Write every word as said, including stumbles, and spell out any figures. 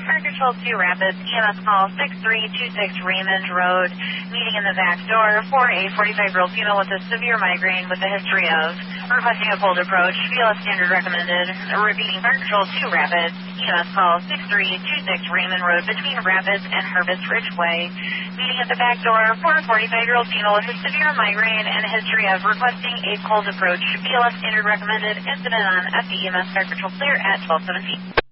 Fire Control two Rapids, E M S call six three two six Raymond Road, meeting in the back door for a forty-five-year-old female with a severe migraine with a history of requesting a cold approach, B L S standard recommended. Repeating, Fire Control two Rapids, E M S call six three two six Raymond Road between Rapids and Harvest Ridgeway, meeting at the back door for a forty-five-year-old female with a severe migraine and a history of requesting a cold approach, B L S standard recommended. Incident on F E M S Fire Control clear at twelve seventeen.